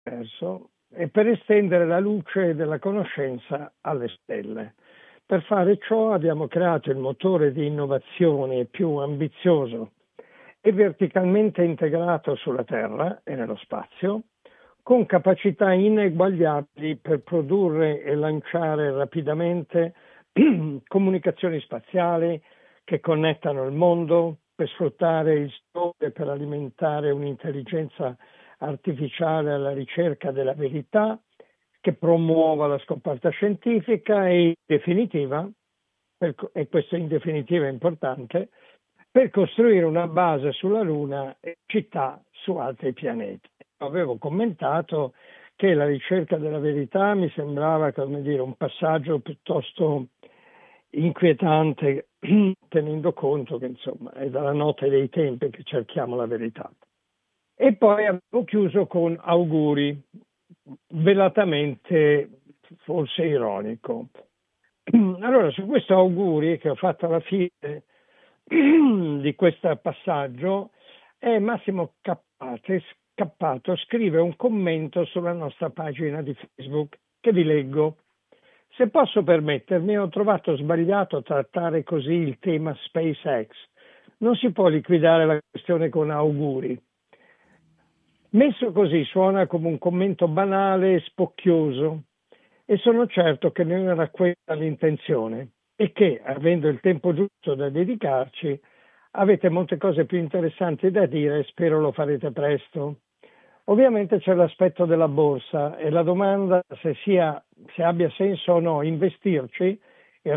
dell'universo e per estendere la luce della conoscenza alle stelle. Per fare ciò abbiamo creato il motore di innovazione più ambizioso e verticalmente integrato sulla Terra e nello spazio, con capacità ineguagliabili per produrre e lanciare rapidamente comunicazioni spaziali che connettano il mondo, per sfruttare il sole per alimentare un'intelligenza artificiale alla ricerca della verità, che promuova la scoperta scientifica e in definitiva, e questo in definitiva è importante, per costruire una base sulla Luna e città su altri pianeti. Avevo commentato che la ricerca della verità mi sembrava, come dire, un passaggio piuttosto inquietante, tenendo conto che insomma è dalla notte dei tempi che cerchiamo la verità. E poi avevo chiuso con auguri, velatamente forse ironico. Allora, su questo auguri che ho fatto alla fine di questo passaggio, Massimo Cappato scrive un commento sulla nostra pagina di Facebook che vi leggo. Se posso permettermi, ho trovato sbagliato trattare così il tema SpaceX. Non si può liquidare la questione con auguri. Messo così suona come un commento banale e spocchioso, e sono certo che non era questa l'intenzione e che, avendo il tempo giusto da dedicarci, avete molte cose più interessanti da dire e spero lo farete presto. Ovviamente c'è l'aspetto della borsa e la domanda se abbia senso o no investirci. In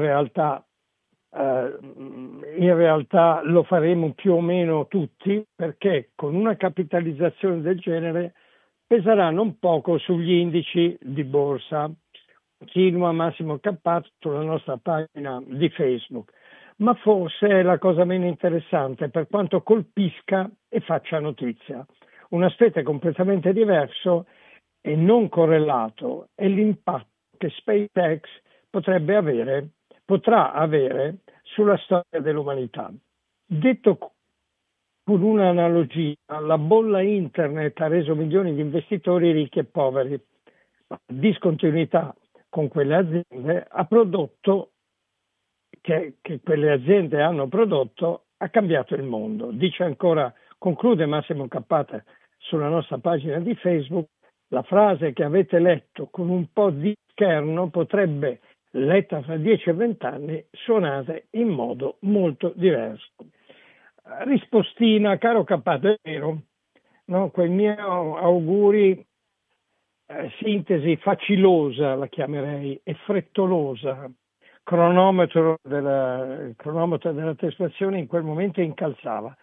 realtà lo faremo più o meno tutti, perché con una capitalizzazione del genere peserà non poco sugli indici di borsa. Continua Massimo Cappato sulla nostra pagina di Facebook, ma forse è la cosa meno interessante per quanto colpisca e faccia notizia. Un aspetto completamente diverso e non correlato è l'impatto che SpaceX potrà avere sulla storia dell'umanità. Detto con un'analogia, la bolla internet ha reso milioni di investitori ricchi e poveri. La discontinuità con quelle aziende ha prodotto che quelle aziende hanno prodotto ha cambiato il mondo. Dice ancora, conclude Massimo Cappato sulla nostra pagina di Facebook, la frase che avete letto con un po' di scherno potrebbe, letta fra 10 e 20 anni, suonare in modo molto diverso. Rispostina, caro Cappato, è vero, no? Quei miei auguri, sintesi facilosa la chiamerei, e frettolosa, cronometro della tespazione in quel momento incalza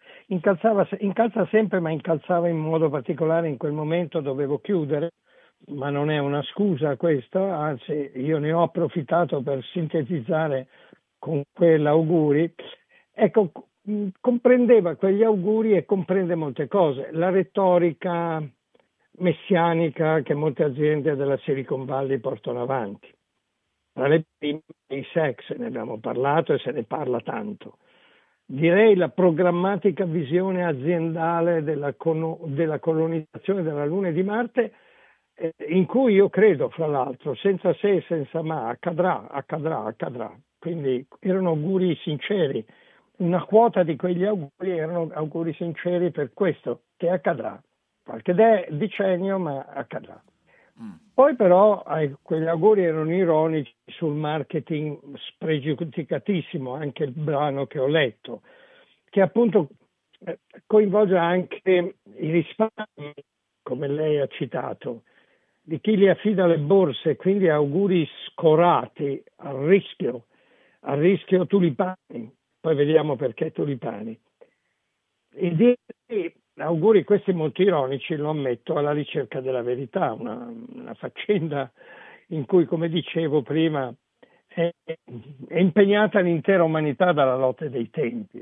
sempre, ma incalzava in modo particolare in quel momento. Dovevo chiudere, ma non è una scusa questa, anzi io ne ho approfittato per sintetizzare con quell'auguri. Ecco, comprendeva quegli auguri e comprende molte cose, la retorica messianica che molte aziende della Silicon Valley portano avanti. Tra le prime SpaceX, ne abbiamo parlato e se ne parla tanto. Direi la programmatica visione aziendale della colonizzazione della Luna e di Marte, in cui io credo, fra l'altro, senza se e senza ma, accadrà. Quindi erano auguri sinceri. Una quota di quegli auguri erano auguri sinceri per questo, che accadrà. Qualche decennio, ma accadrà. Poi però quegli auguri erano ironici sul marketing spregiudicatissimo, anche il brano che ho letto, che appunto coinvolge anche i risparmi, come lei ha citato, di chi li affida alle borse, quindi auguri scorati, a rischio tulipani. Poi vediamo perché tulipani. E auguri questi molto ironici, lo ammetto, alla ricerca della verità, una faccenda in cui, come dicevo prima, è impegnata l'intera umanità dalla notte dei tempi.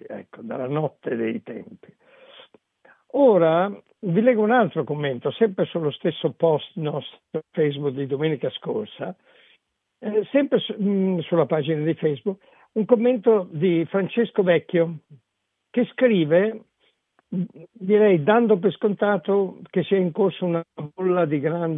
Ora vi leggo un altro commento, sempre sullo stesso post nostro Facebook di domenica scorsa, sempre sulla pagina di Facebook, un commento di Francesco Vecchio, che scrive, direi dando per scontato che sia in corso una bolla di grande